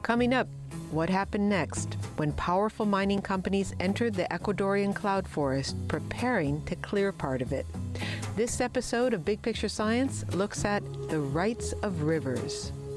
Coming up, what happened next when powerful mining companies entered the Ecuadorian cloud forest, preparing to clear part of it? This episode of Big Picture Science looks at the rights of rivers.